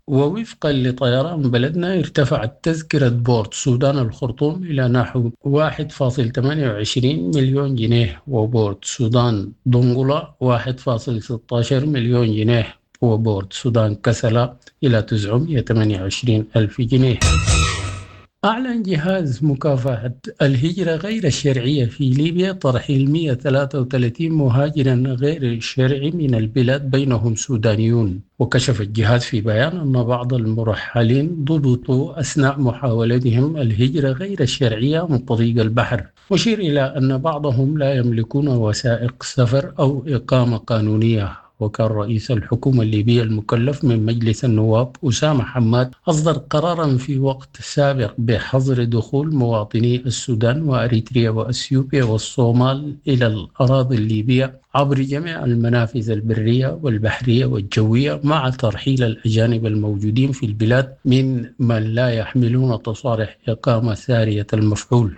ووفقا لطيران بلدنا ارتفعت تذكرة بورت سودان الخرطوم إلى نحو 1.28 مليون جنيه، وبورت سودان دنقلة 1.16 مليون جنيه، وبورت سودان كسلا إلى 928 ألف جنيه. أعلن جهاز مكافحة الهجرة غير الشرعية في ليبيا ترحيل 133 مهاجرا غير شرعي من البلاد بينهم سودانيون. وكشف الجهاز في بيان أن بعض المرحلين ضبطوا أثناء محاولتهم الهجرة غير الشرعية من طريق البحر، مشير إلى أن بعضهم لا يملكون وثائق سفر أو إقامة قانونية. وكان رئيس الحكومة الليبية المكلف من مجلس النواب أسامة حماد أصدر قرارا في وقت سابق بحظر دخول مواطني السودان وأريتريا وأثيوبيا والصومال إلى الأراضي الليبية عبر جميع المنافذ البرية والبحرية والجوية، مع ترحيل الأجانب الموجودين في البلاد من لا يحملون تصاريح إقامة سارية المفعول.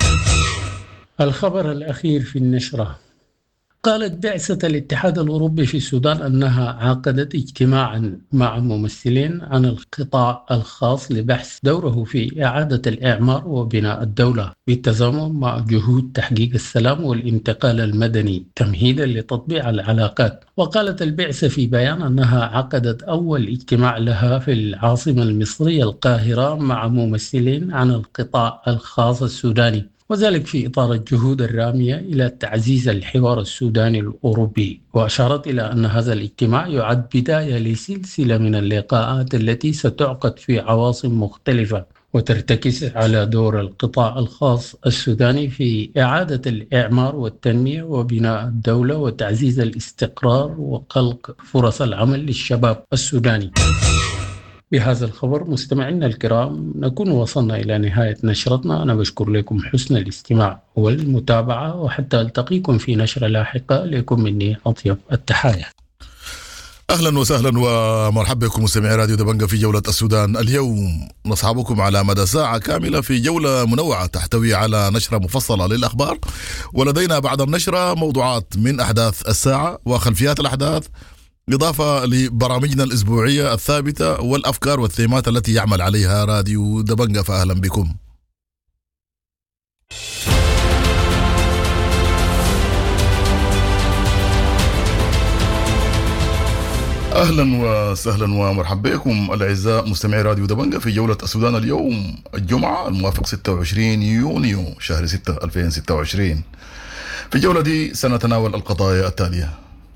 الخبر الأخير في النشرة: قالت بعثة الاتحاد الأوروبي في السودان أنها عقدت اجتماعا مع ممثلين عن القطاع الخاص لبحث دوره في إعادة الإعمار وبناء الدولة بالتزامن مع جهود تحقيق السلام والانتقال المدني تمهيدا لتطبيع العلاقات. وقالت البعثة في بيان أنها عقدت أول اجتماع لها في العاصمة المصرية القاهرة مع ممثلين عن القطاع الخاص السوداني، وذلك في إطار الجهود الرامية إلى تعزيز الحوار السوداني الأوروبي. وأشارت إلى أن هذا الاجتماع يعد بداية لسلسلة من اللقاءات التي ستعقد في عواصم مختلفة وترتكز على دور القطاع الخاص السوداني في إعادة الإعمار والتنمية وبناء الدولة وتعزيز الاستقرار وخلق فرص العمل للشباب السوداني. بهذا الخبر مستمعينا الكرام نكون وصلنا إلى نهاية نشرتنا. أنا بشكر لكم حسن الاستماع والمتابعة، وحتى ألتقيكم في نشرة لاحقة لكم مني أطيب التحايا. أهلا وسهلا ومرحبا بكم مستمعي راديو دبنجة في جولة السودان. اليوم نصحبكم على مدى ساعة كاملة في جولة منوعة تحتوي على نشرة مفصلة للأخبار، ولدينا بعد النشرة موضوعات من أحداث الساعة وخلفيات الأحداث، إضافة لبرامجنا الأسبوعية الثابتة والأفكار والثيمات التي يعمل عليها راديو دبنجة. فأهلا بكم. أهلا وسهلا ومرحبا بكم الأعزاء مستمعي راديو دبنجة في جولة السودان اليوم الجمعة الموافق 26 يونيو شهر 6 2026. في الجولة دي سنتناول القضايا التالية: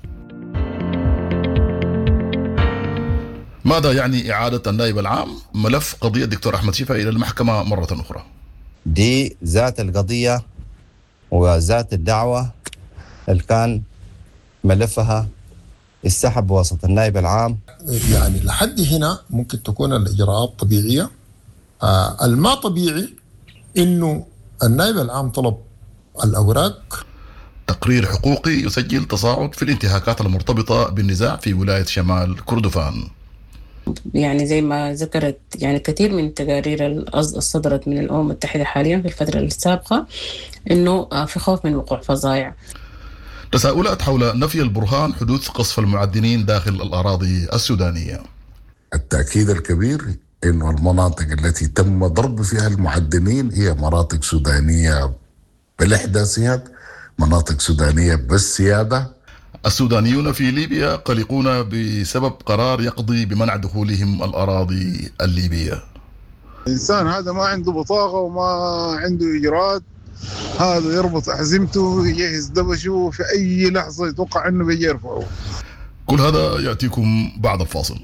ماذا يعني إعادة النائب العام؟ ملف قضية الدكتور أحمد شفا إلى المحكمة مرة أخرى. دي ذات القضية وذات الدعوة اللي كان ملفها السحب وسط النائب العام. يعني لحد هنا ممكن تكون الإجراءات طبيعية. الما طبيعي إنه النائب العام طلب الأوراق. تقرير حقوقي يسجل تصاعد في الانتهاكات المرتبطة بالنزاع في ولاية شمال كردفان. يعني زي ما ذكرت يعني كثير من التقارير الصدرت من الأمم المتحدة حاليا في الفترة السابقة إنه في خوف من وقوع فظائع. تساؤلات حول نفي البرهان حدوث قصف المعدنين داخل الأراضي السودانية. التأكيد الكبير إنه المناطق التي تم ضرب فيها المعدنين هي مناطق سودانية بالإحداثيات، مناطق سودانية بالسيادة. السودانيون في ليبيا قلقون بسبب قرار يقضي بمنع دخولهم الأراضي الليبية. الإنسان هذا ما عنده بطاقة وما عنده إجراءات، هذا يربط أحزمته يجهز دبشه في أي لحظة يتوقع أنه بيجي يرفعه. كل هذا يأتيكم بعد الفاصل.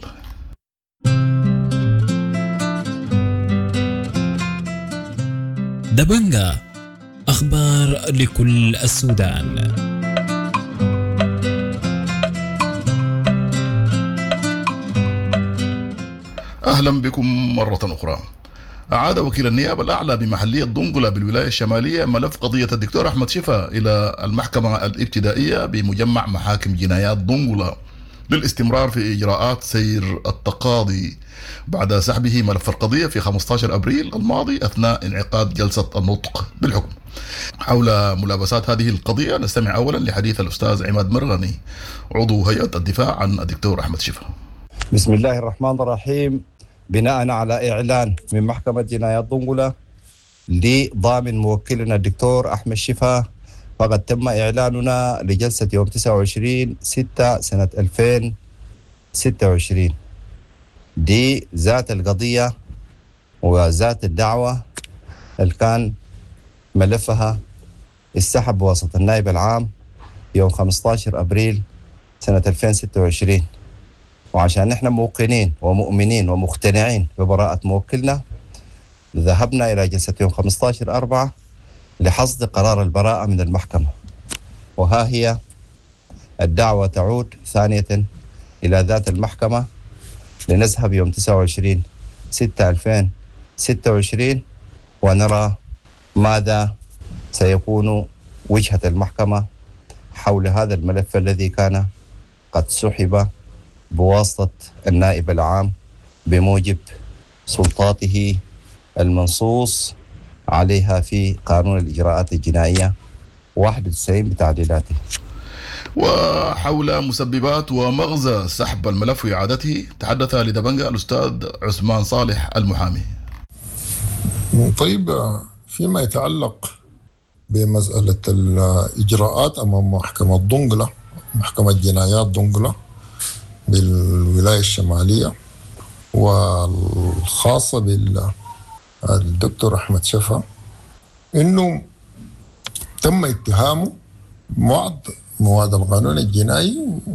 دبنجة، أخبار لكل السودان. أهلا بكم مرة أخرى. أعاد وكيل النيابة الأعلى بمحلية دنقلة بالولاية الشمالية ملف قضية الدكتور أحمد شفا إلى المحكمة الابتدائية بمجمع محاكم جنايات دنقلة للاستمرار في إجراءات سير التقاضي بعد سحبه ملف القضية في 15 أبريل الماضي أثناء انعقاد جلسة النطق بالحكم. حول ملابسات هذه القضية نستمع أولا لحديث الأستاذ عماد مرغني عضو هيئة الدفاع عن الدكتور أحمد شفا. بسم الله الرحمن الرحيم. بناء على إعلان من محكمة جنايات دنقلة لضامن موكلنا الدكتور أحمد شفا، فقد تم إعلاننا لجلسة يوم 29/6 سنة 2026. دي ذات القضية وذات الدعوة اللي كان ملفها السحب بواسطة النائب العام يوم 15 أبريل سنة 2026. وعشان نحن موقنين ومؤمنين ومقتنعين ببراءة موكلنا، ذهبنا إلى جلسة يوم 15/4 لحصد قرار البراءة من المحكمة. وها هي الدعوة تعود ثانية إلى ذات المحكمة لنذهب يوم 29/6/2026 ونرى ماذا سيكون وجهة المحكمة حول هذا الملف الذي كان قد سحب بواسطة النائب العام بموجب سلطاته المنصوص عليها في قانون الإجراءات الجنائية 91 بتعديلاته. وحول مسببات ومغزى سحب الملف وإعادته تحدث لدبنجة الأستاذ عثمان صالح المحامي. طيب، فيما يتعلق بمسألة الإجراءات أمام محكمة دنقلة، محكمة جنايات دنقلة بالولاية الشمالية، والخاصة بالدكتور أحمد شفا، إنه تم اتهامه بعض مواد القانون الجنائي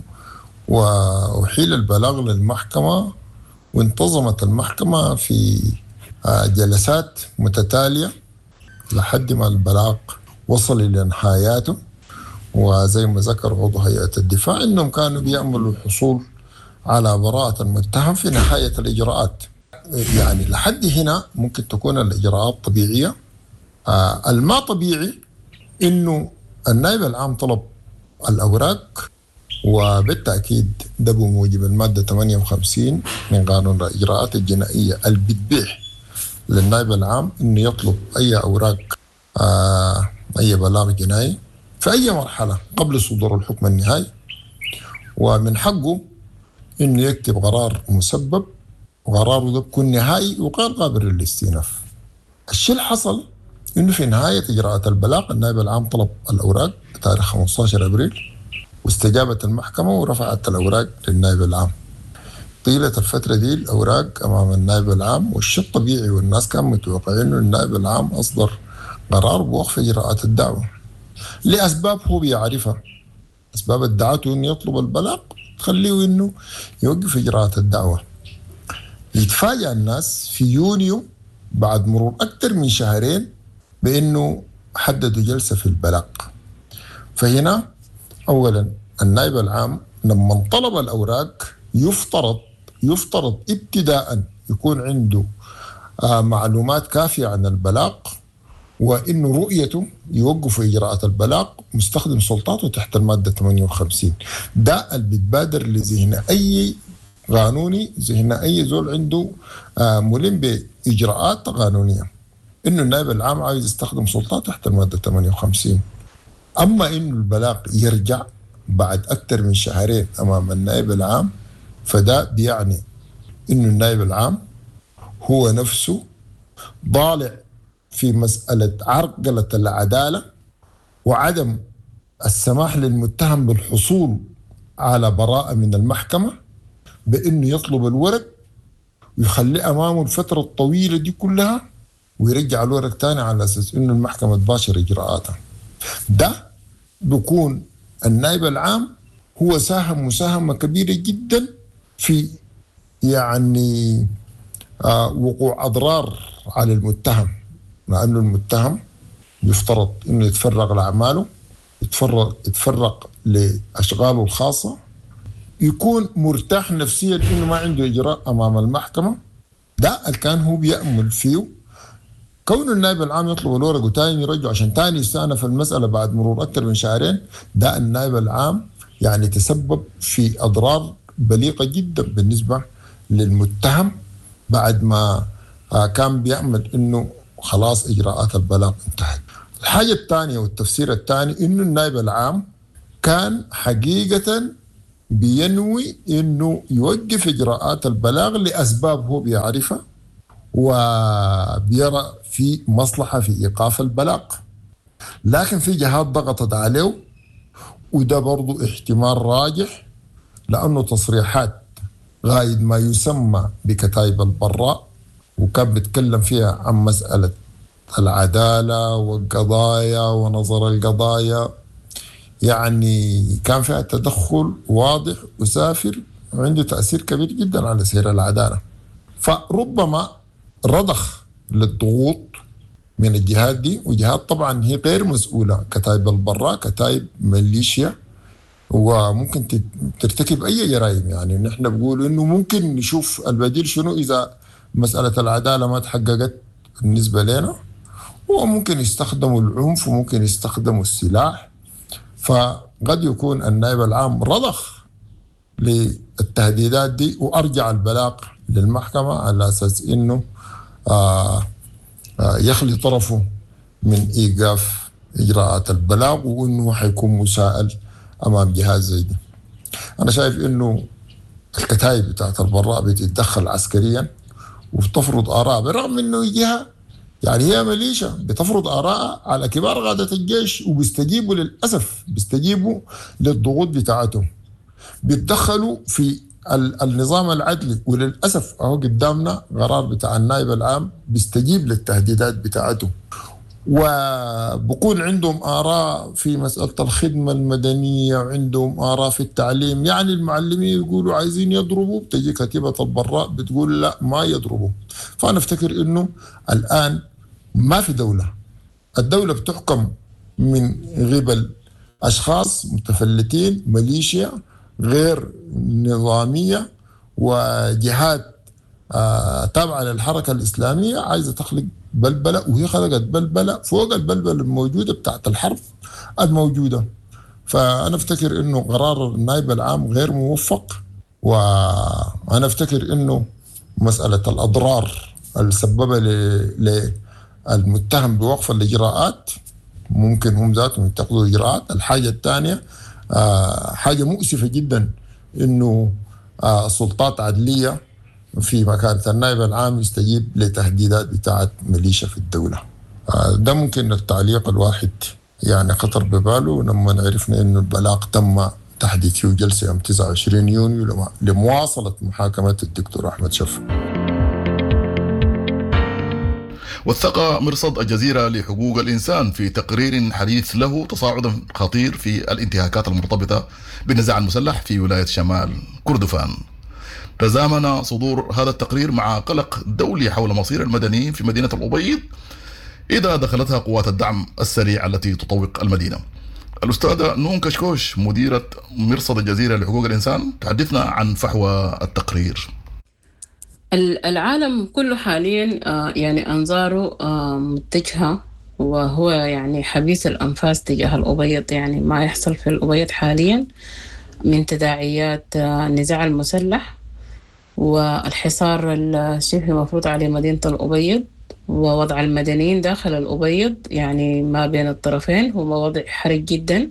وحيل البلاغ للمحكمة، وانتظمت المحكمة في جلسات متتالية لحد ما البلاغ وصل إلى نهاياته. وزي ما ذكر عضو هيئة الدفاع إنهم كانوا بيعملوا الحصول على براءة المتهم في نهاية الإجراءات. يعني لحد هنا ممكن تكون الإجراءات طبيعية. الما طبيعي إنه النائب العام طلب الأوراق، وبالتأكيد ده بموجب المادة 58 من قانون الإجراءات الجنائية اللي بتبيح للنائب العام إنه يطلب أي أوراق أي بلاغ جنائي في أي مرحلة قبل صدور الحكم النهائي، ومن حقه إنه يكتب قرار مسبب، وقراره ده بيكون نهائي وغير قابل للاستئناف. الشيء اللي حصل إنه في نهاية إجراءات البلاغ النائب العام طلب الأوراق بتاريخ 15 أبريل، واستجابت المحكمة ورفعت الأوراق للنائب العام. طيلة الفترة دي الأوراق أمام النائب العام، والشيء الطبيعي والناس كانوا متوقعين إنه النائب العام أصدر قرار بوقف إجراءات الدعوة لأسباب هو بيعرفها. أسباب ادعته إنه يطلب البلاغ تخليه إنه يوقف إجراءات الدعوة. يتفاجأ الناس في يونيو بعد مرور أكثر من شهرين بأنه حددوا جلسة في البلاغ. فهنا أولا النائب العام لما طلب الأوراق يفترض ابتداء يكون عنده معلومات كافية عن البلاغ، وإنه رؤيته يوقف إجراءات البلاغ مستخدم سلطاته تحت المادة 58. ده اللي بيتبادر لذهن أي قانوني، ذهن أي زول عنده ملم بإجراءات قانونية، إنه النائب العام عايز يستخدم سلطاته تحت المادة 58. أما إنه البلاغ يرجع بعد أكثر من شهرين أمام النائب العام، فده بيعني إنه النائب العام هو نفسه ضالع في مسألة عرقلة العدالة وعدم السماح للمتهم بالحصول على براءة من المحكمة، بأنه يطلب الورق ويخلي أمامه الفترة الطويلة دي كلها ويرجع الورق تاني على أساس أنه المحكمة تباشر إجراءاتها. ده بيكون النائب العام هو ساهم مساهمة كبيرة جدا في يعني وقوع أضرار على المتهم، لأنه المتهم يفترض أنه يتفرغ لأعماله، يتفرق لأشغاله الخاصة، يكون مرتاح نفسيا أنه ما عنده إجراء أمام المحكمة. ده اللي كان هو بيأمل فيه. كون النائب العام يطلب الورق وتاني يرجع عشان تاني يستأنف المسألة بعد مرور أكثر من شهرين، ده النائب العام يعني تسبب في أضرار بليغة جدا بالنسبة للمتهم بعد ما كان بيعمل إنه خلاص إجراءات البلاغ انتهت. الحاجة الثانية والتفسير الثاني إنه النائب العام كان حقيقة بينوي إنه يوقف إجراءات البلاغ لأسباب هو بيعرفها وبيرى في مصلحة في إيقاف البلاغ، لكن في جهات ضغطت عليه، وده برضو احتمال راجح لأنه تصريحات غايد ما يسمى بكتائب البراء وكان بيتكلم فيها عن مسألة العدالة والقضايا ونظر القضايا، يعني كان فيها تدخل واضح وسافر وعنده تأثير كبير جدا على سير العدالة. فربما رضخ للضغوط من الجهات دي، وجهات طبعا هي غير مسؤولة، كتائب البراء كتائب ميليشيا وممكن ترتكب أي جرائم. يعني نحن بنقول إنه ممكن نشوف البديل شنو إذا مسألة العدالة ما تحققت بالنسبة لنا، وممكن يستخدموا العنف وممكن يستخدموا السلاح. فقد يكون النائب العام رضخ للتهديدات دي وأرجع البلاغ للمحكمة على أساس إنه يخلي طرفه من إيقاف إجراءات البلاغ وإنه حيكون مساءل أمام جهاز زي دي. أنا شايف إنه الكتائب بتاعت البراء بتتدخل عسكريا وبتفرض آراء، برغم إنه جهة يعني هي ميليشيا بتفرض آراء على كبار قادة الجيش وبيستجيبوا للأسف بيستجيبوا للضغوط بتاعتهم، بيتدخلوا في النظام العدلي، وللأسف أهو قدامنا قرار بتاع النائب العام بيستجيب للتهديدات بتاعته، وبكون عندهم آراء في مسألة الخدمة المدنية وعندهم آراء في التعليم. يعني المعلمين يقولوا عايزين يضربوا، بتجي كتيبة البراء بتقول لا ما يضربوا. فأنا أفتكر إنه الآن ما في دولة، الدولة بتحكم من قبل أشخاص متفلتين، ميليشيا غير نظامية وجهات تابعة للحركة الإسلامية عايزة تخلق بلبلة، وهي خلقت بلبلة فوق البلبلة الموجودة بتاعت الحرب الموجودة. فأنا أفتكر إنه قرار النائب العام غير موفق، وأنا أفتكر إنه مسألة الأضرار السببة للمتهم بوقف الإجراءات ممكن هم ذاتهم يتخذوا إجراءات. الحاجة الثانية حاجة مؤسفة جدا إنه سلطات عدلية في مكانة النائب العام يستجيب لتهديدات بتاعت ميليشيا في الدولة. ده ممكن التعليق الواحد يعني خطر بباله لما عرفنا إنه البلاغ تم تحديد فيه جلسة يوم 29 يونيو لمواصلة محاكمة الدكتور أحمد شفا. وثق مرصد الجزيرة لحقوق الإنسان في تقرير حديث له تصاعدا خطير في الانتهاكات المرتبطة بالنزاع المسلح في ولاية شمال كردفان. تزامن صدور هذا التقرير مع قلق دولي حول مصير المدنيين في مدينة الأبيض إذا دخلتها قوات الدعم السريع التي تطوق المدينة. الأستاذة نون كشكوش مديرة مرصد الجزيرة لحقوق الإنسان تحدثنا عن فحوى التقرير. العالم كله حاليا يعني أنظاره متجهة، وهو يعني حبيس الأنفاس تجاه الأبيض. يعني ما يحصل في الأبيض حاليا من تداعيات النزاع المسلح والحصار الشبه مفروض على مدينة الأبيض ووضع المدنيين داخل الأبيض يعني ما بين الطرفين هو وضع حرج جدا.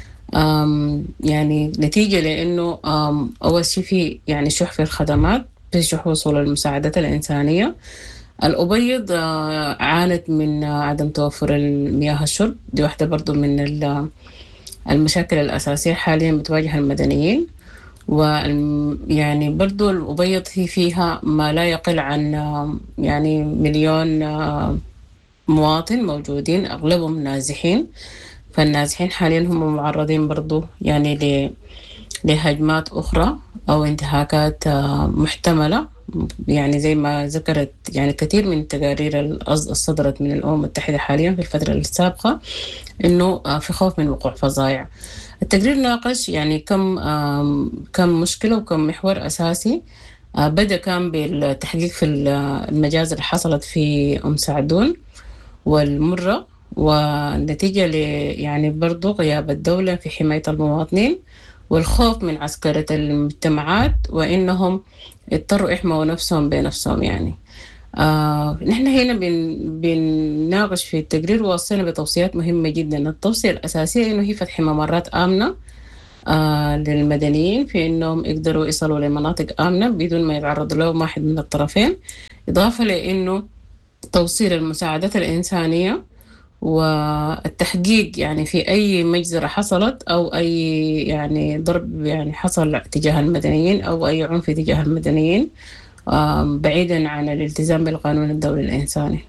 يعني نتيجة لأنه أول شيء في يعني شح في الخدمات، في شح وصول المساعدات الإنسانية. الأبيض عانت من عدم توفر المياه الشرب، دي واحدة برضو من المشاكل الأساسية حاليا بتواجه المدنيين. ويعني برضو الأبيض هي فيها ما لا يقل عن يعني 1,000,000 مواطن موجودين، أغلبهم نازحين. فالنازحين حاليا هم معرضين برضو يعني لهجمات أخرى أو انتهاكات محتملة. يعني زي ما ذكرت يعني كثير من التقارير الصدرت من الأمم المتحدة حاليا في الفترة السابقة إنه في خوف من وقوع فظائع. التقرير ناقش يعني كم مشكلة وكم محور أساسي. بدأ كان بالتحقيق في المجازر اللي حصلت في سعدون والمرة، والنتيجة يعني برضو غياب الدولة في حماية المواطنين والخوف من عسكرة المجتمعات وإنهم اضطروا يحموا نفسهم بنفسهم. يعني نحن هنا بنناقش في التقرير ووصينا بتوصيات مهمة جدا. التوصية الأساسية إنه هي فتح ممرات آمنة للمدنيين في إنهم يقدروا يصلوا لمناطق آمنة بدون ما يتعرضوا لهم واحد من الطرفين، إضافة لأنه توصيل المساعدات الإنسانية والتحقيق يعني في أي مجزرة حصلت أو أي يعني ضرب يعني حصل تجاه المدنيين أو أي عنف تجاه المدنيين، بعيدا عن الالتزام بالقانون الدولي الإنساني.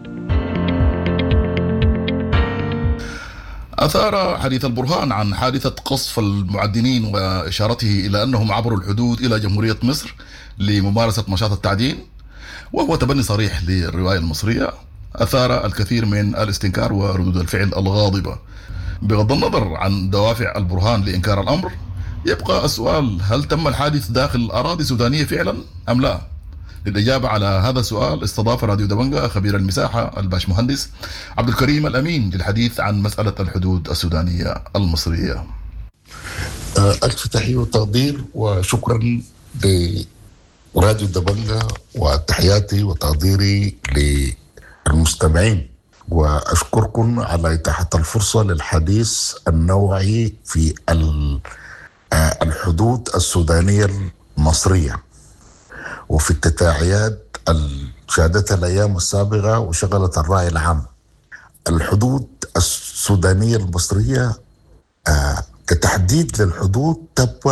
أثار حديث البرهان عن حادثة قصف المعدنين وإشارته إلى أنهم عبروا الحدود إلى جمهورية مصر لممارسة نشاط التعدين، وهو تبني صريح للرواية المصرية، أثار الكثير من الاستنكار وردود الفعل الغاضبة. بغض النظر عن دوافع البرهان لإنكار الأمر، يبقى السؤال: هل تم الحادث داخل أراضي سودانية فعلا أم لا؟ للإجابة على هذا السؤال استضاف راديو دبنجة خبير المساحة الباش مهندس عبد الكريم الأمين للحديث عن مسألة الحدود السودانية المصرية. ألف تحية وتقدير وشكرا لراديو دبنجة، وتحياتي وتقديري للمستمعين، وأشكركم على إتاحة الفرصة للحديث النوعي في الحدود السودانية المصرية وفي التداعيات شهدتها الأيام السابقة وشغلت الرأي العام. الحدود السودانية المصرية كتحديد للحدود تم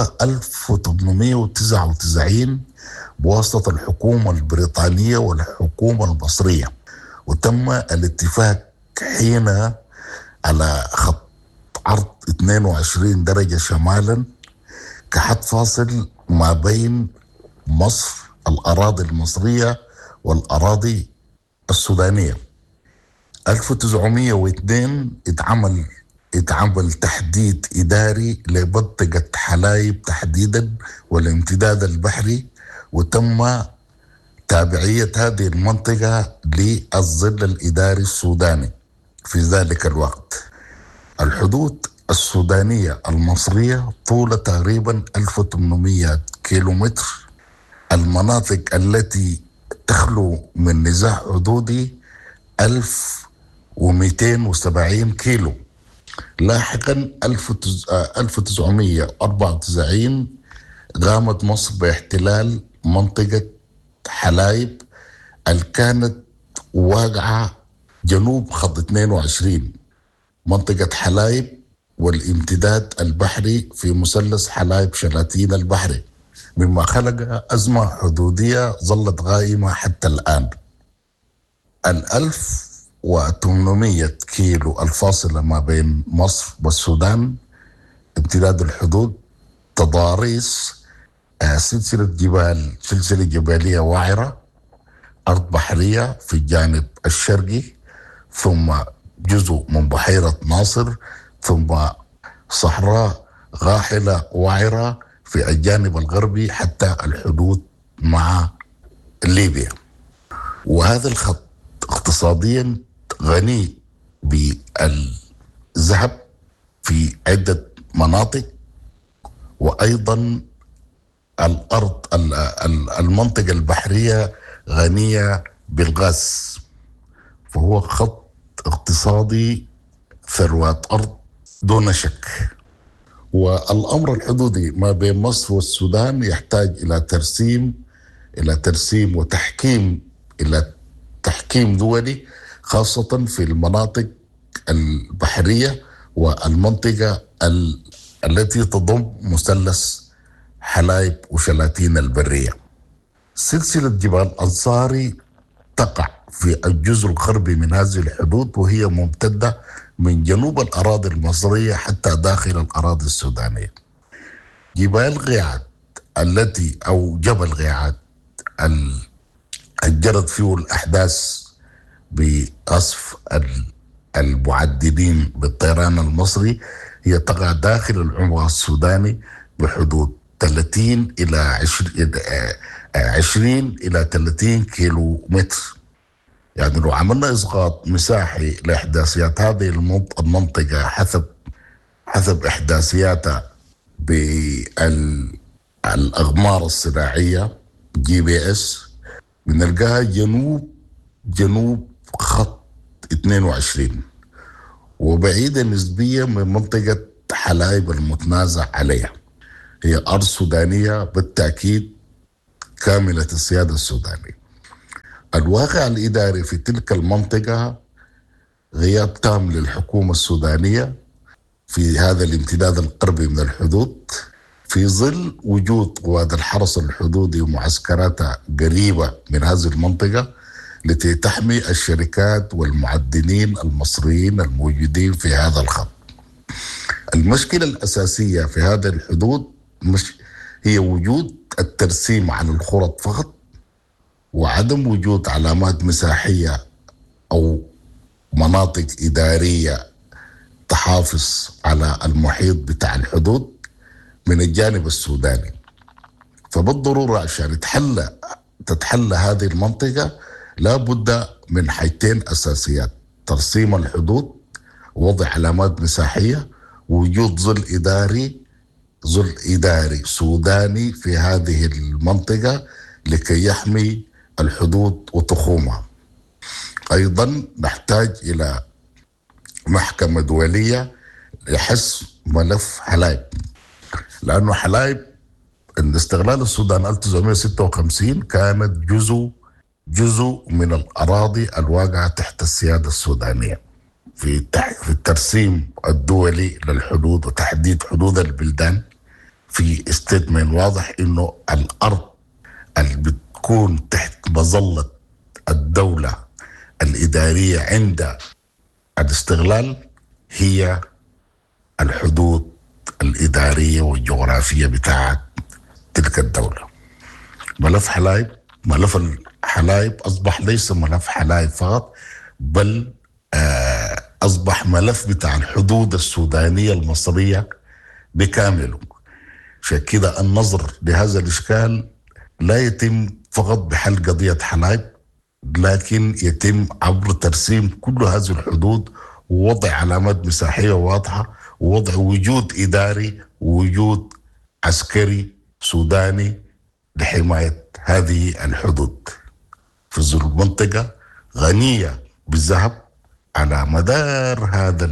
1899 بواسطة الحكومة البريطانية والحكومة المصرية، وتم الاتفاق حين على خط عرض 22 درجة شمالا كحد فاصل ما بين مصر، الأراضي المصرية والأراضي السودانية. 1902 اتعمل تحديد إداري لمنطقة حلايب تحديدا والامتداد البحري، وتم تابعية هذه المنطقة للظل الإداري السوداني في ذلك الوقت. الحدود السودانية المصرية طول تقريبا 1800 كيلومتر. المناطق التي تخلو من نزاع حدودي 1270 كيلو. لاحقا 1994 قامت مصر باحتلال منطقة حلايب اللي كانت واقعة جنوب خط 22 منطقة حلايب والامتداد البحري في مثلث حلايب شلاتين البحري، مما خلق أزمة حدودية ظلت غائمة حتى الآن. 1800 كيلو الفاصلة ما بين مصر والسودان امتداد الحدود تضاريس سلسلة جبالية وعرة، أرض بحرية في الجانب الشرقي، ثم جزء من بحيرة ناصر، ثم صحراء غاحلة وعرة في الجانب الغربي حتى الحدود مع ليبيا. وهذا الخط اقتصاديا غني بالذهب في عدة مناطق، وأيضا الأرض المنطقة البحرية غنية بالغاز، فهو خط اقتصادي ثروات أرض دون شك. والأمر الحدودي ما بين مصر والسودان يحتاج إلى ترسيم تحكيم دولي، خاصة في المناطق البحرية والمنطقة التي تضم مثلث حلايب وشلاتين البرية. سلسلة جبال أنصاري تقع في الجزء الغربي من هذه الحدود، وهي ممتدة من جنوب الأراضي المصرية حتى داخل الأراضي السودانية. جبال غيعات أو جبل غيعات جرت فيه الأحداث بقصف المعدنين بالطيران المصري، هي تقع داخل العمق السوداني بحدود 30 إلى 30 كيلو متر. يعني لو عملنا إسقاط مساحي لإحداثيات هذه المنطقة حسب إحداثياتها بالأقمار الصناعية GPS، بنلقاها جنوب خط 22 وبعيدة نسبيا من منطقة حلايب المتنازع عليها، هي أرض سودانية بالتأكيد كاملة السيادة السودانية. الواقع الإداري في تلك المنطقة غياب تام للحكومة السودانية في هذا الامتداد القربي من الحدود، في ظل وجود قوات الحرس الحدودي ومعسكراتها قريبة من هذه المنطقة التي تحمي الشركات والمعدنين المصريين الموجودين في هذا الخط. المشكلة الأساسية في هذه الحدود مش هي وجود الترسيم على الخرط فقط، وعدم وجود علامات مساحية أو مناطق إدارية تحافظ على المحيط بتاع الحدود من الجانب السوداني. فبالضرورة عشان تتحل هذه المنطقة لابد من حاجتين أساسيات: ترسيم الحدود، وضع علامات مساحية، ووجود ظل إداري سوداني في هذه المنطقة لكي يحمي الحدود وتخومها. أيضا نحتاج إلى محكمة دولية لحسم ملف حلايب، لأنه حلايب عند استغلال السودان 1956 كانت جزء من الأراضي الواقعة تحت السيادة السودانية. في الترسيم الدولي للحدود وتحديد حدود البلدان في استيتمنت واضح إنه الأرض اللي بتكون تحت مظلة الدولة الإدارية عند الاستغلال هي الحدود الإدارية والجغرافية بتاعت تلك الدولة. ملف حلايب أصبح ليس ملف حلايب فقط، بل أصبح ملف بتاع الحدود السودانية المصرية بكامله. عشان كده النظر لهذا الإشكال لا يتم فقط بحل قضية حلايب، لكن يتم عبر ترسيم كل هذه الحدود ووضع علامات مساحية واضحة ووضع وجود إداري ووجود عسكري سوداني لحماية هذه الحدود في ظل منطقة غنية بالذهب على مدار هذا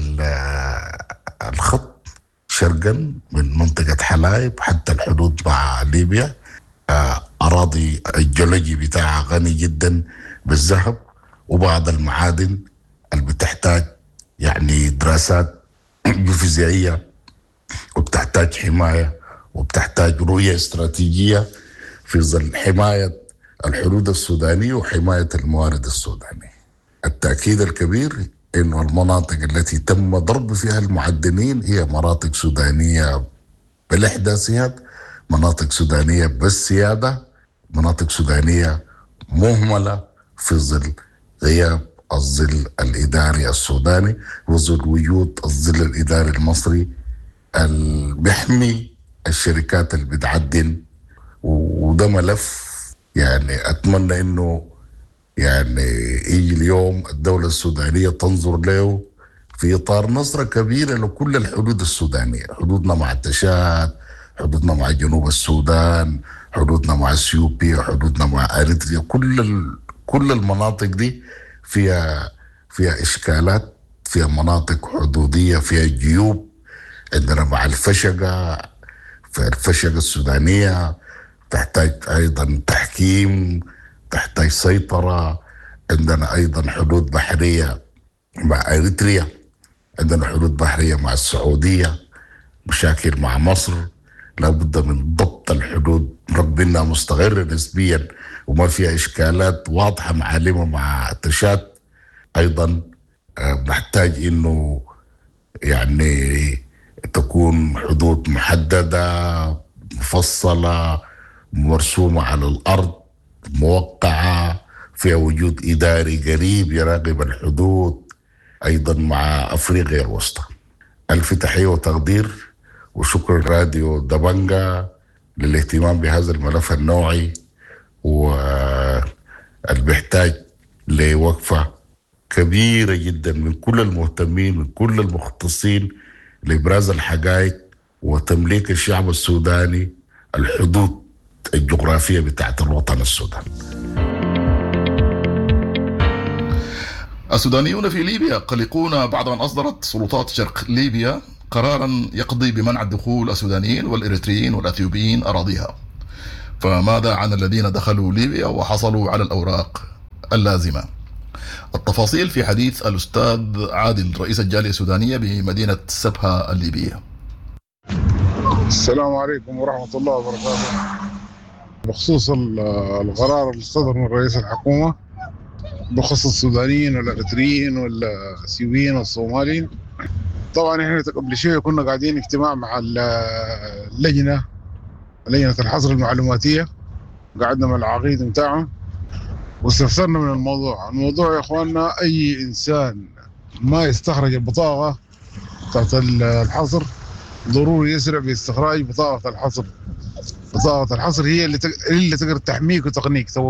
الخط شرقا من منطقة حلايب حتى الحدود مع ليبيا. أراضي الجيولوجي بتاعها غني جدا بالذهب وبعض المعادن اللي بتحتاج يعني دراسات جيوفيزيائية وبتحتاج حماية وبتحتاج رؤية استراتيجية في ظل حماية الحدود السودانية وحماية الموارد السودانية. التأكيد الكبير إنه المناطق التي تم ضرب فيها المعدنين هي مناطق سودانية بالإحداثيات، مناطق سودانية بالسيادة، مناطق سودانية مهملة في ظل غياب الظل الإداري السوداني وظل وجود الظل الإداري المصري اللي بيحمي الشركات اللي بتعدن. وده ملف يعني أتمنى إنه يعني يجي اليوم الدولة السودانية تنظر له في إطار نظرة كبيرة لكل الحدود السودانية، حدودنا مع التشاد، حدودنا مع جنوب السودان، حدودنا مع اثيوبيا، حدودنا مع اريتريا، كل المناطق دي فيها اشكالات، فيها مناطق حدوديه، فيها جيوب. عندنا مع الفشقه، في الفشقه السودانيه تحتاج ايضا تحكيم، تحتاج سيطره. عندنا ايضا حدود بحريه مع اريتريا، عندنا حدود بحريه مع السعوديه، مشاكل مع مصر، لابد من ضبط الحدود رغم انها مستقرة نسبيا وما فيها اشكالات واضحة معالمة مع تشاد. ايضا نحتاج انه يعني تكون حدود محددة مفصلة مرسومة على الارض موقعة فيها وجود اداري قريب يراقب الحدود. ايضا مع افريقيا الوسطى. الف تحية وتقدير وشكر راديو دبنجا للاهتمام بهذا الملف النوعي واللي بيحتاج لوقفة كبيرة جدا من كل المهتمين من كل المختصين لإبراز الحقائق وتمليك الشعب السوداني الحدود الجغرافية بتاعت الوطن السوداني. السودانيون في ليبيا قلقون بعد أن أصدرت سلطات شرق ليبيا قرارا يقضي بمنع دخول السودانيين والإريتريين والأثيوبيين أراضيها. فماذا عن الذين دخلوا ليبيا وحصلوا على الأوراق اللازمة؟ التفاصيل في حديث الأستاذ عادل رئيس الجالية السودانية بمدينة سبها الليبية. السلام عليكم ورحمة الله وبركاته. بخصوص القرار اللي صدر من رئيس الحكومة بخصوص السودانيين والإريتريين والسيويين والصوماليين، طبعا احنا قبل شوية كنا قاعدين اجتماع مع لجنة الحظر المعلوماتية، قعدنا مع العقيد متاعهم واستفسرنا من الموضوع يا اخواننا، اي انسان ما يستخرج البطاقة بتاعت الحظر ضروري يسرع باستخراج بطاقة الحظر. بطاقة الحظر هي اللي تقدر تحميك وتقنيك تو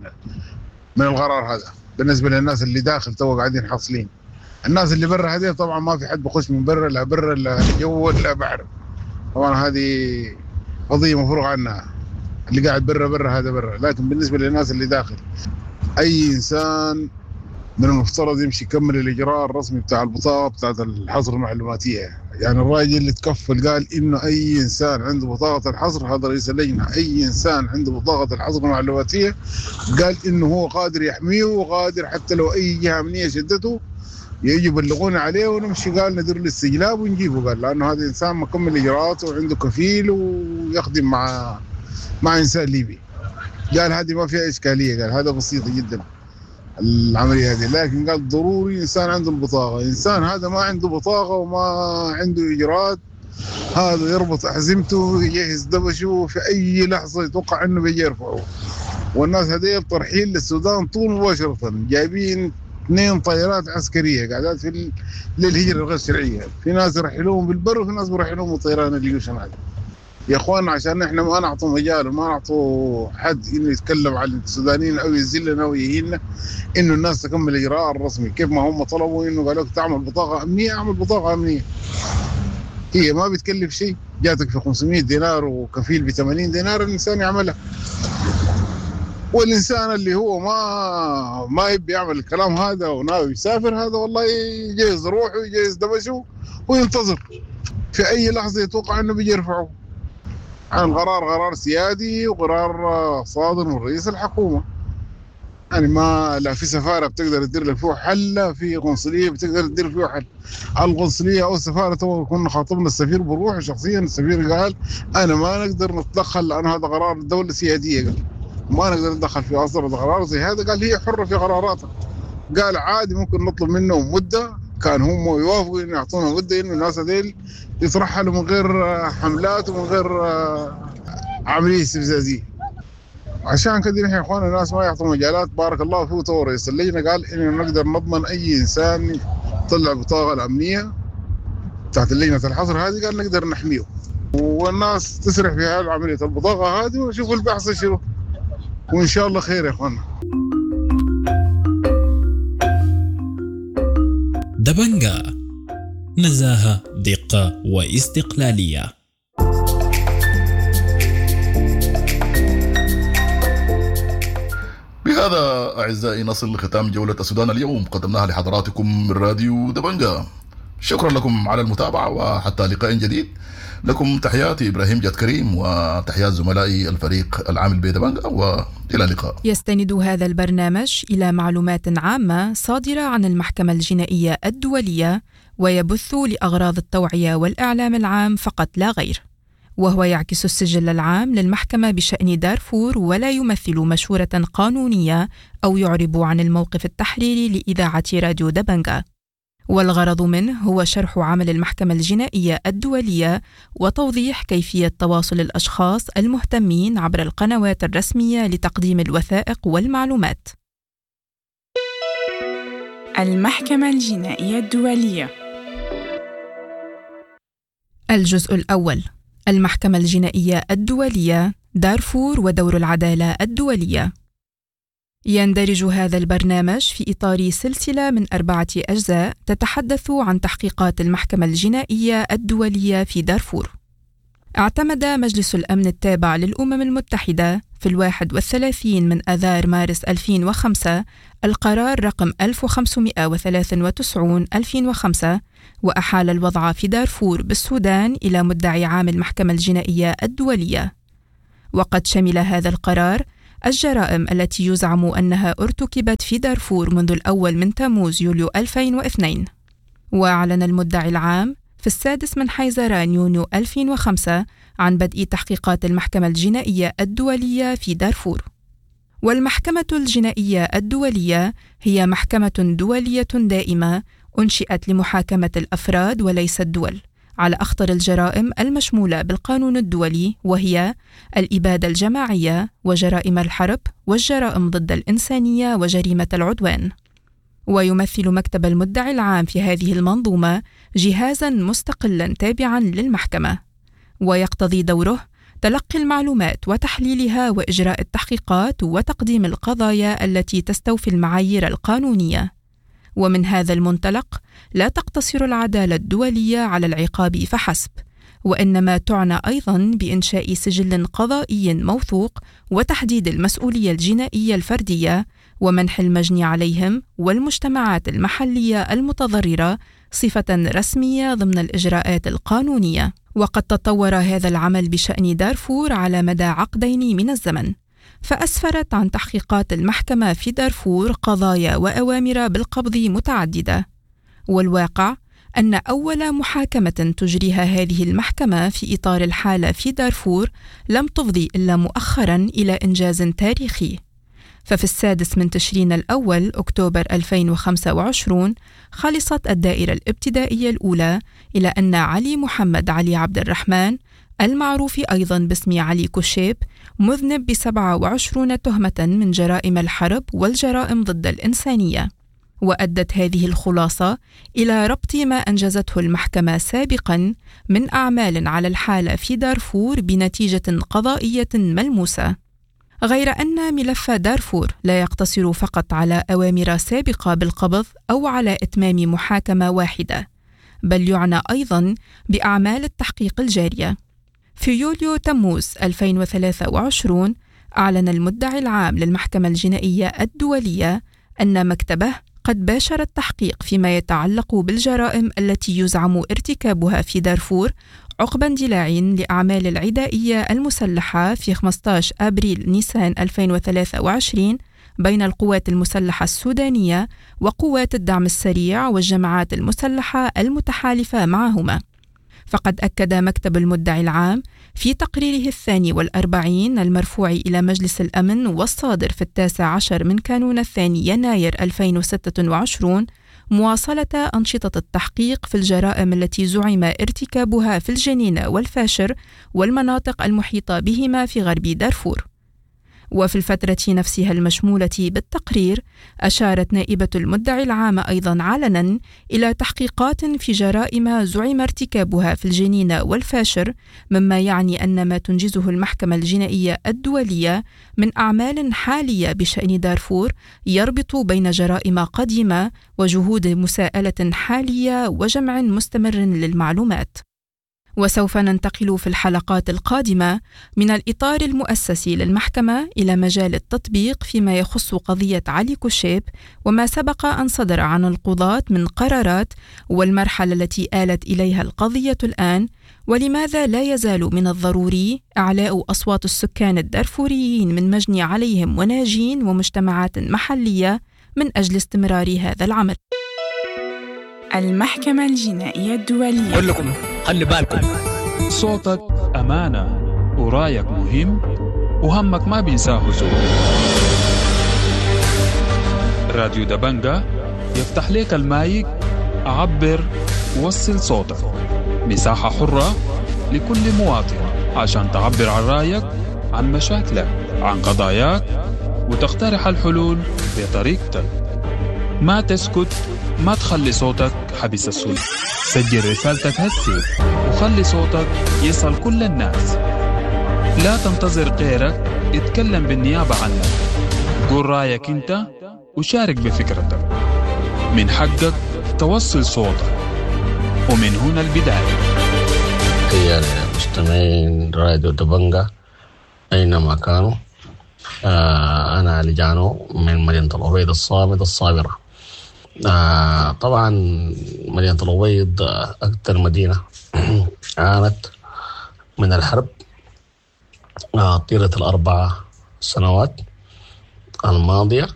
من القرار هذا. بالنسبة للناس اللي داخل تو قاعدين حاصلين، الناس اللي برا هذه طبعا ما في حد بخش من برا، لا برا لا جو لا بحر، طبعا هذه قضية مفروغ عنها. اللي قاعد برا هذا برا، لكن بالنسبة للناس اللي داخل أي إنسان من المفترض يمشي يكمل الإجراء الرسمي بتاع البطاقة بتاعت الحظر المعلوماتية. يعني الراجل اللي تكفل قال إنه أي إنسان عنده بطاقة الحظر، هذا رئيس اللجنة، أي إنسان عنده بطاقة الحظر المعلوماتية قال إنه هو قادر يحميه وقادر حتى لو أي جهة أمنية شدته يجي يبلغونا عليه ونمشي قال ندير له استجلاب ونجيبه، قال لأنه هذا إنسان مكمل إجراءاته وعنده كفيل ويخدم مع إنسان ليبي. قال هذه ما فيها إشكالية، قال هذا بسيطة جدا العملية هذه، لكن قال ضروري إنسان عنده البطاقة. إنسان هذا ما عنده بطاقة وما عنده إجراءات، هذا يربط أحزمته يجهز دبشه في أي لحظة يتوقع أنه بيجي يرفعه. والناس هذه ترحيل للسودان طول مباشرة، جايبين 2 طائرات عسكرية قاعدات في للهجرة الغير شرعية، في ناس يرحلوهم بالبر وفي ناس يرحلوهم بالطيران اليوشن هذه. يا اخواننا عشان احنا ما نعطوا مجال وما نعطوا حد انه يتكلم عن السودانيين او يذلنا او يهيننا، انه الناس تكمل الاجراء الرسمي كيف ما هم طلبوا، انه قالوا لك تعمل بطاقه امنيه، اعمل بطاقه امنيه. هي ما بتكلف شيء، جاتك في 500 دينار وكفيل ب 80 دينار الانسان يعملها. والانسان اللي هو ما يبي يعمل الكلام هذا وناوي يسافر، هذا والله يجهز روحه ويجهز دبشه وينتظر في اي لحظه يتوقع انه بيجي يرفعه. عن قرار سيادي وقرار صادر من رئيس الحكومة، يعني ما لا في سفارة بتقدر تدير لك فيه حل، لا في قنصلية بتقدر تدير فيه حل. القنصلية أو السفارة تو كنا خاطبنا السفير بروح شخصيا، السفير قال أنا ما نقدر نتدخل لأن هذا قرار الدولة السيادية، قال ما نقدر ندخل في أصدر قرار زي هذا، قال هي حرة في قراراتها، قال عادي ممكن نطلب منهم مدة، كان هم يوافقوا إنه يعطونا مدة إنه الناس هذيل يترحلوا من غير حملات ومن غير عملية استفزازية. عشان كده نحن يا اخوانا الناس ما يعطوا مجالات. بارك الله فيه تو رئيس اللجنة قال إنه نقدر نضمن أي إنسان يطلع بطاقة الأمنية تحت اللجنة الحظر هذه، قال نقدر نحميه، والناس تسرح في هذه عملية البطاقة هذه ونشوفوا اللي بيحصل شنو، وإن شاء الله خير يا اخوانا. دبنجا، نزاهة، دقة واستقلالية. بهذا أعزائي نصل لختام جولة السودان اليوم، قدمناها لحضراتكم من راديو دبنجا. شكرا لكم على المتابعة وحتى لقاء جديد. لكم تحياتي إبراهيم جاد كريم وتحيات زملائي الفريق العامل بدبنجا، وإلى اللقاء. يستند هذا البرنامج إلى معلومات عامة صادرة عن المحكمة الجنائية الدولية، ويبث لأغراض التوعية والإعلام العام فقط لا غير، وهو يعكس السجل العام للمحكمة بشأن دارفور، ولا يمثل مشورة قانونية أو يعرب عن الموقف التحريري لإذاعة راديو دبنجا. والغرض منه هو شرح عمل المحكمة الجنائية الدولية وتوضيح كيفية تواصل الأشخاص المهتمين عبر القنوات الرسمية لتقديم الوثائق والمعلومات. المحكمة الجنائية الدولية. الجزء الأول: المحكمة الجنائية الدولية، دارفور ودور العدالة الدولية. يندرج هذا البرنامج في إطار سلسلة من 4 أجزاء تتحدث عن تحقيقات المحكمة الجنائية الدولية في دارفور. اعتمد مجلس الأمن التابع للأمم المتحدة في 31 من آذار مارس 2005 القرار رقم 1593/2005 وأحال الوضع في دارفور بالسودان إلى مدعي عام المحكمة الجنائية الدولية. وقد شمل هذا القرار الجرائم التي يزعم أنها ارتكبت في دارفور منذ الأول من تموز يوليو 2002. وأعلن المدعي العام في 6 من حيزران يونيو 2005 عن بدء تحقيقات المحكمة الجنائية الدولية في دارفور. والمحكمة الجنائية الدولية هي محكمة دولية دائمة أنشئت لمحاكمة الأفراد وليس الدول على أخطر الجرائم المشمولة بالقانون الدولي، وهي الإبادة الجماعية وجرائم الحرب والجرائم ضد الإنسانية وجريمة العدوان. ويمثل مكتب المدعي العام في هذه المنظومة جهازاً مستقلاً تابعاً للمحكمة، ويقتضي دوره تلقي المعلومات وتحليلها وإجراء التحقيقات وتقديم القضايا التي تستوفي المعايير القانونية. ومن هذا المنطلق لا تقتصر العدالة الدولية على العقاب فحسب، وإنما تعنى أيضاً بإنشاء سجل قضائي موثوق وتحديد المسؤولية الجنائية الفردية ومنح المجني عليهم والمجتمعات المحلية المتضررة صفة رسمية ضمن الإجراءات القانونية. وقد تطور هذا العمل بشأن دارفور على مدى عقدين من الزمن، فأسفرت عن تحقيقات المحكمة في دارفور قضايا وأوامر بالقبض متعددة. والواقع أن أول محاكمة تجريها هذه المحكمة في إطار الحالة في دارفور لم تفضي إلا مؤخراً إلى إنجاز تاريخي. ففي 6 من تشرين الأول أكتوبر 2025 خلصت الدائرة الابتدائية الأولى إلى أن علي محمد علي عبد الرحمن المعروف أيضاً باسم علي كوشيب مذنب ب27 تهمة من جرائم الحرب والجرائم ضد الإنسانية. وأدت هذه الخلاصة إلى ربط ما أنجزته المحكمة سابقاً من أعمال على الحالة في دارفور بنتيجة قضائية ملموسة. غير أن ملف دارفور لا يقتصر فقط على أوامر سابقة بالقبض أو على إتمام محاكمة واحدة، بل يعنى أيضاً بأعمال التحقيق الجارية. في يوليو تموز 2023 أعلن المدعي العام للمحكمة الجنائية الدولية أن مكتبه قد باشر التحقيق فيما يتعلق بالجرائم التي يزعم ارتكابها في دارفور عقب اندلاع لأعمال العدائية المسلحة في 15 أبريل نيسان 2023 بين القوات المسلحة السودانية وقوات الدعم السريع والجماعات المسلحة المتحالفة معهما. فقد أكد مكتب المدعي العام في تقريره 42 المرفوع إلى مجلس الأمن والصادر في 19 من كانون 2 يناير 2026 مواصلة أنشطة التحقيق في الجرائم التي زعم ارتكابها في الجنين والفاشر والمناطق المحيطة بهما في غرب دارفور. وفي الفترة نفسها المشمولة بالتقرير أشارت نائبة المدعي العام أيضاً علناً إلى تحقيقات في جرائم زعم ارتكابها في الجنين والفاشر، مما يعني أن ما تنجزه المحكمة الجنائية الدولية من أعمال حالية بشأن دارفور يربط بين جرائم قديمة وجهود مساءلة حالية وجمع مستمر للمعلومات. وسوف ننتقل في الحلقات القادمة من الإطار المؤسسي للمحكمة إلى مجال التطبيق فيما يخص قضية علي كوشيب وما سبق أن صدر عن القضاة من قرارات والمرحلة التي آلت إليها القضية الآن، ولماذا لا يزال من الضروري إعلاء أصوات السكان الدارفوريين من مجني عليهم وناجين ومجتمعات محلية من أجل استمرار هذا العمل. المحكمة الجنائية الدولية. أقول لكم خلي بالكم، صوتك أمانة ورأيك مهم وهمك ما بينساه زول. راديو دبنجة يفتح لك المايك، عبر ووصل صوتك، مساحة حرة لكل مواطن عشان تعبر عن رأيك، عن مشاكلك، عن قضاياك، وتقترح الحلول بطريقتك. ما تسكت، ما تخلي صوتك حبس السود. سجل رسالتك هسه وخلي صوتك يصل كل الناس. لا تنتظر غيرك اتكلم بالنيابة عنك. قول رأيك انت وشارك بفكرتك. من حقك توصل صوتك، ومن هنا البداية. تحية مستمعين راديو دبنجا أينما كانوا. أنا علي جانو من مدينة الأبيض الصامد الصابرة. طبعا مدينة الأبيض أكثر مدينة عانت من الحرب طيلة ال4 سنوات الماضية،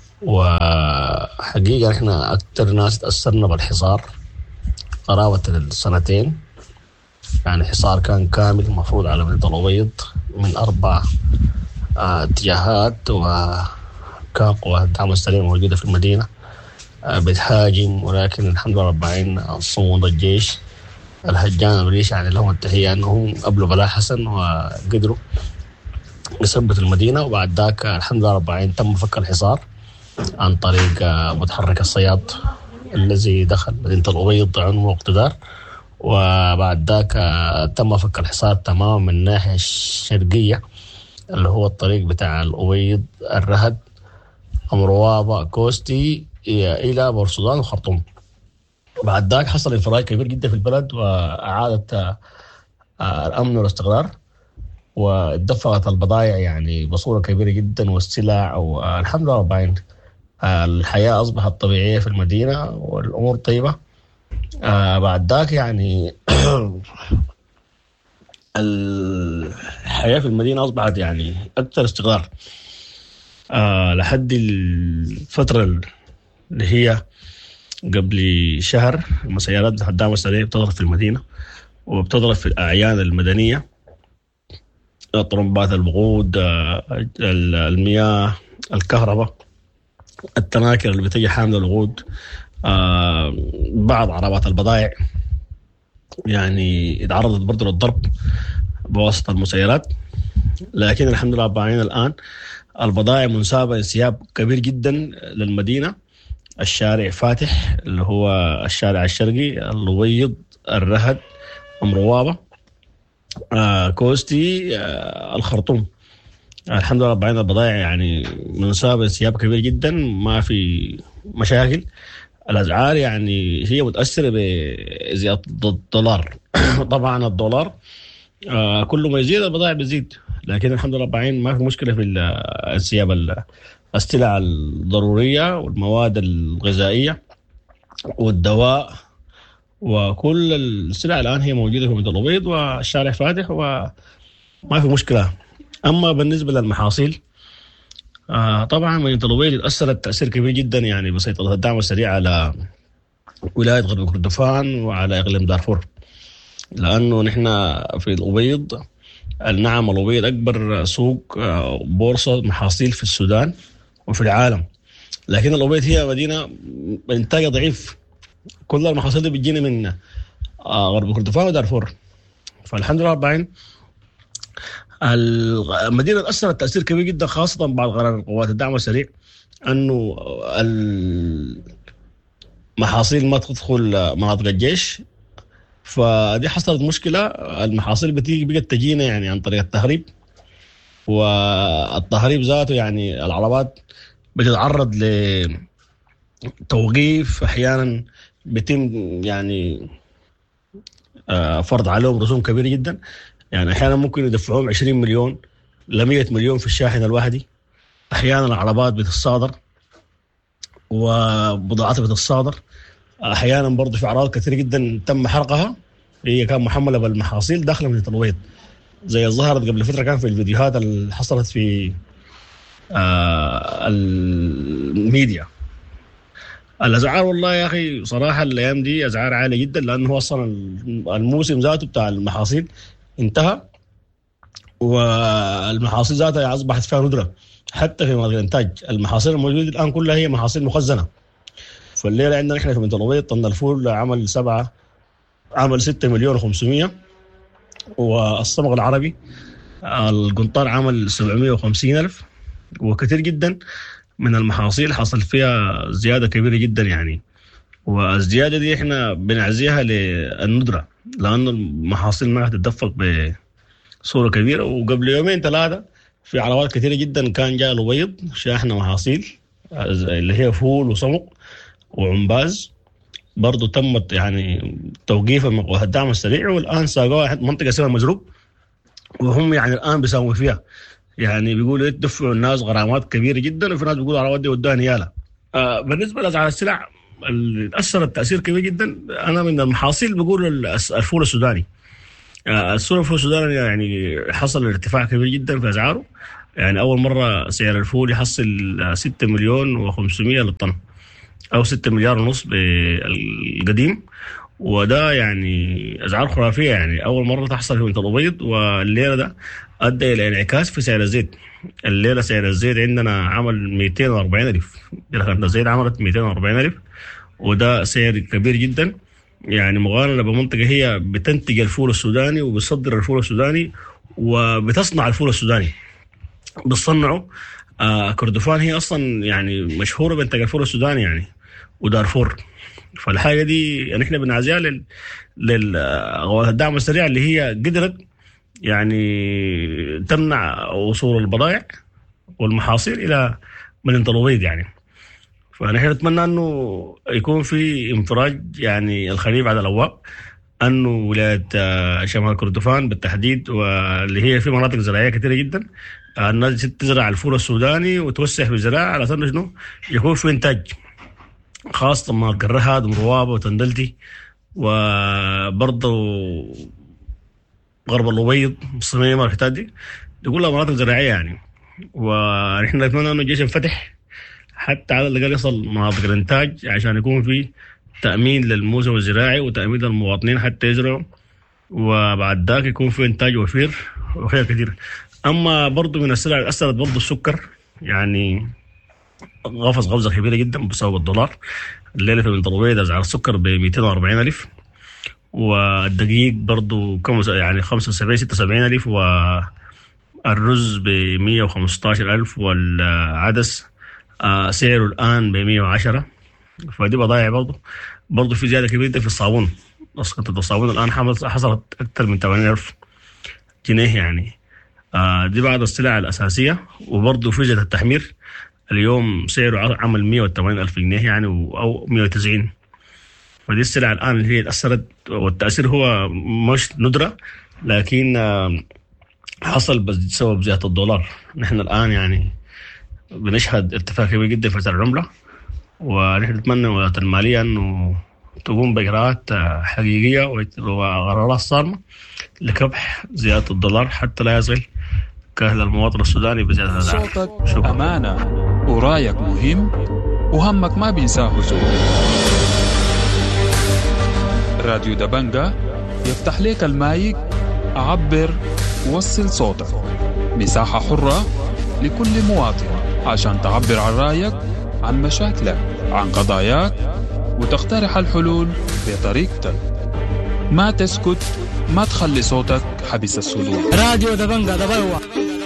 وحقيقة إحنا أكثر ناس تأثرنا بالحصار قرابة السنتين. يعني حصار كان كامل المفروض على مدينة الأبيض من 4 اتجاهات، وكان قوات الدعم السريع موجودة في المدينة بتهاجم، ولكن الحمد لله رب العالمين صمود الجيش الهجان الريش يعني لهم التحية أنهم قبلوا بلاء حسن وقدروا يثبتوا المدينة. وبعد ذاك الحمد لله رب العالمين تم فك الحصار عن طريق متحرك الصياد الذي دخل مدينة الأبيض عنه اقتدار. وبعد ذاك تم فك الحصار تماما من الناحية الشرقية اللي هو الطريق بتاع الأبيض الرهد أمروابة كوستي إلى بورسودان وخرطوم. بعد ذاك حصل انفراج كبير جدا في البلد، وأعادت الأمن والاستقرار، ودفقت البضائع يعني بصورة كبيرة جدا والسلع، والحمد لله رب العالمين الحياة أصبحت طبيعية في المدينة والأمور طيبة. بعد ذاك يعني الحياة في المدينة أصبحت يعني أكثر استقرار لحد الفترة اللي هي قبل شهر. المسيرات الدعم السريع بتضرب في المدينة وبتضرب في الأعيان المدنية، طرمبات الوقود، المياه، الكهرباء، التناكر اللي بتجي حاملة الوقود، بعض عربات البضائع يعني اتعرضت برضو للضرب بواسطة المسيرات. لكن الحمد لله رب العالمين الآن البضائع منسابة انسياب كبير جدا للمدينة. الشارع فاتح اللي هو الشارع الشرقي، الأبيض، الرهد، أمروابة، كوستي، الخرطوم. الحمد لله رب العالمين البضائع يعني منسابة انسياب كبير جدا، ما في مشاكل. الأسعار يعني هي متأثرة بزيادة الدولار. طبعا الدولار كل ما يزيد البضائع بتزيد، لكن الحمد لله رب العالمين ما في مشكلة في انسياب السلع الضرورية والمواد الغذائية والدواء، وكل السلع الآن هي موجودة في مدينة الأبيض، والشارع فاتح وما في مشكلة. أما بالنسبة للمحاصيل طبعا مدينة الأبيض تأثرت تأثير كبير جدا يعني بسيطرة الدعم السريع على ولاية غرب كردفان وعلى إقليم دارفور، لأنه نحن في الأبيض النعم الأبيض أكبر سوق بورصة محاصيل في السودان وفي العالم. لكن الأبيض هي مدينة إنتاجها ضعيف، كل المحاصيل دي بتجينا من غرب كردفان ودارفور. فالحمد لله رب العالمين المدينة تأثرت تأثير كبير جدا، خاصة بعد قرار قوات الدعم السريع أنه المحاصيل ما تدخل مناطق الجيش. فدي حصلت مشكلة، المحاصيل بقت تجينا يعني عن طريق التهريب، والتهريب ذاته يعني العربات بتتعرض لتوقيف، أحيانا بيتم يعني فرض عليهم رسوم كبيرة جدا. يعني أحيانا ممكن يدفعوهم 20 مليون ل 100 مليون في الشاحن الواحدي. أحيانا العربات بتتصادر وبضاعات بتتصادر. أحيانا برضو في أعراض كثير جدا تم حرقها، هي كان محملة بالمحاصيل داخل مدينة الأبيض، زي ظهرت قبل فترة كان في الفيديوهات اللي حصلت في الميديا. الأسعار والله يا أخي صراحة الأيام دي أسعار عالية جدا، لأنه أصلا الموسم ذاته بتاع المحاصيل انتهى، والمحاصيل ذاتها أصبحت فيها ندرة. حتى في مناطق الإنتاج المحاصيل الموجودة الآن كلها هي محاصيل مخزنة. فالليلة عندنا إحنا في مدينة الأبيض طن الفول عمل 6 مليون و500، والصمغ العربي القنطار عمل 750,000. وكثير جدا من المحاصيل حصل فيها زيادة كبيرة جدا يعني، والزيادة دي إحنا بنعزيها للندرة، لأن المحاصيل ما هتتدفق بصورة كبيرة. وقبل 2-3 في عربات كثيرة جدا كان جاء الأبيض شاحنة محاصيل اللي هي فول وصمغ وعنباز برضو تمت يعني توقيف الدعم السريع، والآن ساقوها منطقة اسمها مزروق، وهم يعني الآن بيساووا فيها، يعني بيقولوا يدفعوا الناس غرامات كبيرة جدا، وفي ناس بيقولوا على ودي ودوها نيالة. بالنسبة لأسعار السلع اللي أثرت تأثير كبير جدا، أنا من المحاصيل بقول الفول السوداني. الفول السوداني يعني حصل ارتفاع كبير جدا في أسعاره، يعني أول مرة سعر الفول يحصل 6 مليون و500 للطن، أو 6 مليار ونص بالقديم، وده يعني أسعار خرافية، يعني أول مرة تحصل في منطقة الأبيض. والليلة ده أدى إلى انعكاس في سعر الزيت. الليلة سعر الزيت عندنا عمل 240,000، الزيت عملت 240,000، وده سعر كبير جدا، يعني مقارنة بمنطقة هي بتنتج الفول السوداني وبتصدر الفول السوداني وبتصنع الفول السوداني. بتصنعه كردفان هي أصلا يعني مشهورة بإنتاج الفول السوداني يعني، ودارفور. فالحاجة دي يعني احنا بنعزيها للدعم السريع اللي هي قدرت يعني تمنع وصول البضائع والمحاصيل إلى مدينة الأبيض يعني. فنحن نتمنى أنه يكون في انفراج يعني الخريف على الأبواب، أنه ولاية شمال كردفان بالتحديد، واللي هي في مناطق زراعية كثيرة جدا، الناس تزرع الفول السوداني وتوسع في الزراعة على أساس إنه يكون في إنتاج، خاصة مناطق الرهاد ومروابة وتندلتي، وبرضه غرب الأبيض الصميمة والحتات دي كلها مناطق زراعية يعني. ونحن نتمنى أنه الجيش ينفتح حتى على الأقل يصل مناطق الإنتاج، عشان يكون في تأمين للموسم الزراعي وتأمين للمواطنين حتى يزرعوا، وبعد ذاك يكون في إنتاج وفير وخير كثير. أما برضو من السلع اللي أثرت برضو السكر، يعني غفص غفزة كبيرة جدا بسبب الدولار. الليلة في منطقة الأبيض أسعار السكر ب 240,000، والدقيق برضو يعني 75-76,000، والرز ب 115,000، والعدس سعره الآن ب 110. فدي بضائع برضو في زيادة كبيرة في الصابون. قطعة الصابون الآن حصلت أكثر من 80,000 جنيه يعني. دي بعض السلع الأساسية. وبرضو فرجة التحمير اليوم سعره عمل 180,000 جنيه يعني، أو 190. فدي السلع الآن اللي هي تأثرت، والتأثير هو مش ندرة، لكن حصل بسبب زيادة الدولار. نحن الآن يعني بنشهد ارتفاع كبير جدا في سعر العملة، ونحن نتمنى وزارة المالية أنه تقوم بإجراءات حقيقية وقرارات صارمة لكبح زيادة الدولار حتى لا يصل كاهل المواطن السوداني بزيادة الأسعار. شكرا. أمانة ورأيك مهم وهمك ما بينساه زول. راديو دبنجة يفتح لك المايك، عبر وصل صوتك. مساحة حرة لكل مواطن عشان تعبر عن رأيك، عن مشاكلك، عن قضاياك، وتقترح الحلول بطريقتك. ما تسكت، ما تخلي صوتك حبس الصدور. راديو دبنجة دبوا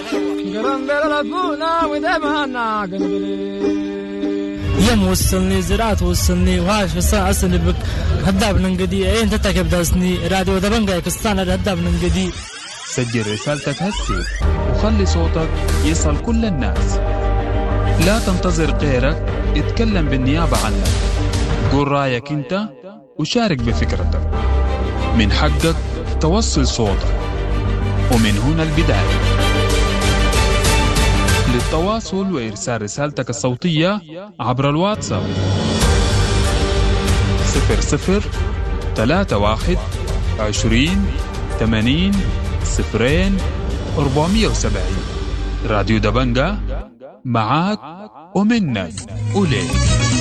يم وصلني زراعت وصلني وعاش في الساعة أسني بك هداب ننقدي انت تكب داسني. راديو دبنجة يكستان هداب ننقدي. سجل رسالتك هسي وخلي صوتك يصل كل الناس. لا تنتظر غيرك اتكلم بالنيابة عنك. قول رأيك انت وشارك بفكرتك. من حقك توصل صوتك، ومن هنا البداية. للتواصل وإرسال رسالتك الصوتية عبر الواتساب 0031 20 80 0470. راديو دبنجة معاك ومنك وليك.